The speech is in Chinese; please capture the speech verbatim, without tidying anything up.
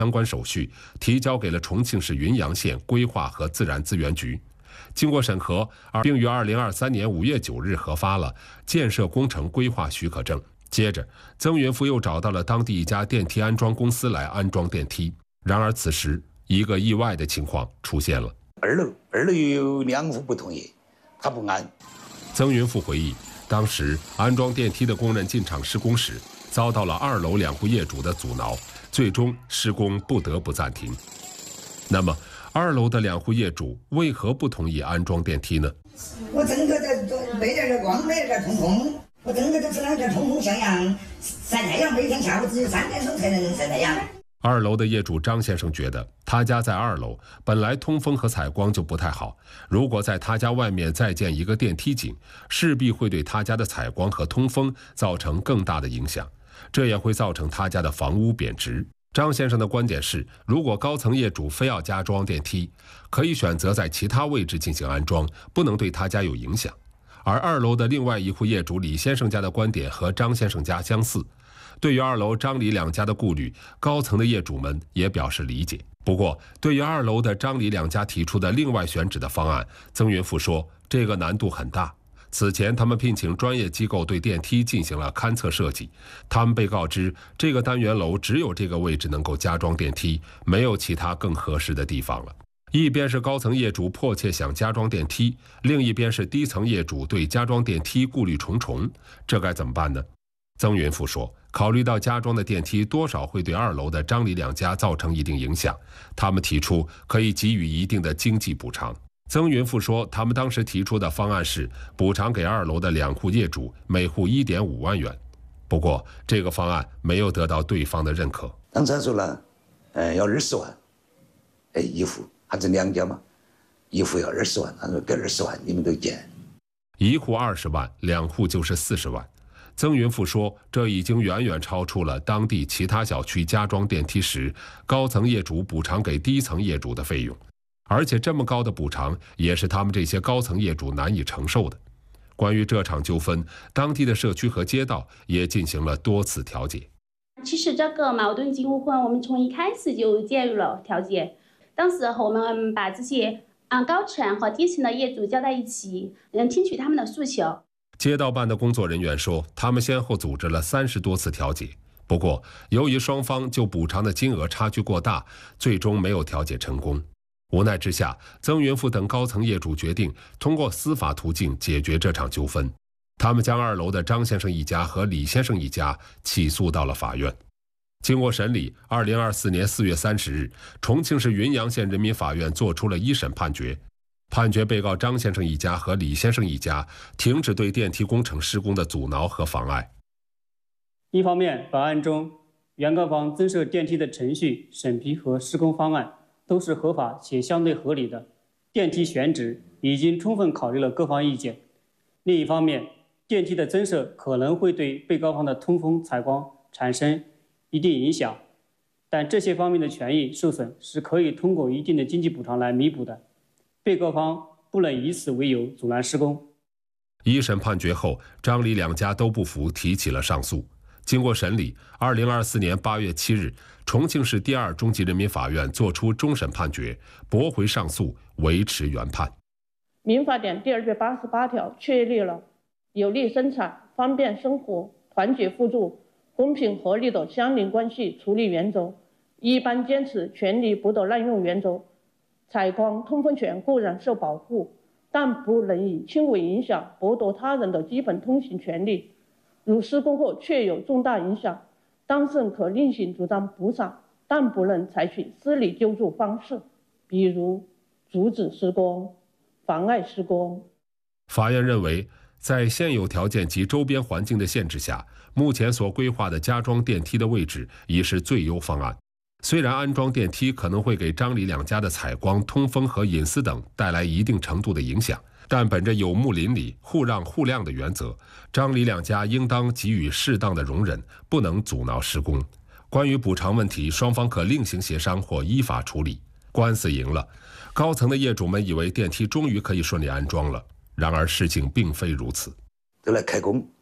相关手续提交给了重庆市云阳县规划和自然资源局。经过审核，并于二零二三年五月九日核发了建设工程规划许可证。接着，曾云富又找到了当地一家电梯安装公司来安装电梯。然而，此时一个意外的情况出现了。 二楼，二楼有两户不同意，他不安。 曾云富回忆，当时安装电梯的工人进场施工时，遭到了二楼两户业主的阻挠，最终施工不得不暂停。那么，二楼的两户业主为何不同意安装电梯呢？ 我整个在背点儿光，背点儿通风，我整个就是两点通风向阳，晒太阳，每天下午只有三点钟才能晒太阳。 二楼的业主张先生觉得，他家在二楼，本来通风和采光就不太好，如果在他家外面再建一个电梯井，势必会对他家的采光和通风造成更大的影响，这也会造成他家的房屋贬值。张先生的观点是，如果高层业主非要加装电梯，可以选择在其他位置进行安装，不能对他家有影响。而二楼的另外一户业主李先生家的观点和张先生家相似，对于二楼张李两家的顾虑，高层的业主们也表示理解。不过，对于二楼的张李两家提出的另外选址的方案，曾云富说，这个难度很大。此前，他们聘请专业机构对电梯进行了勘测设计。他们被告知，这个单元楼只有这个位置能够加装电梯，没有其他更合适的地方了。一边是高层业主迫切想加装电梯，另一边是低层业主对加装电梯顾虑重重，这该怎么办呢？曾云富说，考虑到加装的电梯多少会对二楼的张李两家造成一定影响，他们提出可以给予一定的经济补偿。曾云富说，他们当时提出的方案是补偿给二楼的两户业主每户 一点五万元。不过，这个方案没有得到对方的认可。 当时他说了，呃，要二十万，哎，一户，还是两家嘛，一户要二十万，他说给二十万，你们都减。 一户二十万，两户就是四十万。曾云富说，这已经远远超出了当地其他小区加装电梯时高层业主补偿给低层业主的费用。而且这么高的补偿也是他们这些高层业主难以承受的。关于这场纠纷，当地的社区和街道也进行了多次调解。 其实这个矛盾纠纷，我们从一开始就介入了调解。当时我们把这些啊高层和低层的业主叫在一起，嗯，听取他们的诉求。 街道办的工作人员说，他们先后组织了三十多次调解，不过由于双方就补偿的金额差距过大，最终没有调解成功。无奈之下，曾云富等高层业主决定通过司法途径解决这场纠纷。他们将二楼的张先生一家和李先生一家起诉到了法院。经过审理，二零二四年四月三十日，重庆市云阳县人民法院作出了一审判决，判决被告张先生一家和李先生一家停止对电梯工程施工的阻挠和妨碍。 一方面，本案中原告方增设电梯的程序、审批和施工方案都是合法且相对合理的，电梯选址已经充分考虑了各方意见。另一方面，电梯的增设可能会对被告方的通风采光产生一定影响，但这些方面的权益受损是可以通过一定的经济补偿来弥补的，被告方不能以此为由阻拦施工。 一审判决后，张李两家都不服，提起了上诉。经过审理，二零二四年八月七日，重庆市第二中级人民法院作出终审判决，驳回上诉，维持原判。 民法典第二百八十八条确立了有利生产、方便生活、团结互助、公平合理的相邻关系处理原则，一般坚持权利不得滥用原则。采光、通风权固然受保护，但不能以轻微影响剥夺他人的基本通行权利。如施工后确有重大影响，当事人可另行主张补偿，但不能采取司理救助方式，比如阻止施工、妨碍施工。 法院认为，在现有条件及周边环境的限制下，目前所规划的加装电梯的位置已是最优方案。虽然安装电梯可能会给张李两家的采光、通风和隐私等带来一定程度的影响，但本着有木邻里、互让互谅的原则，张李两家应当给予适当的容忍，不能阻挠施工。关于补偿问题，双方可另行协商或依法处理。官司赢了，高层的业主们以为电梯终于可以顺利安装了，然而事情并非如此。 都来开工，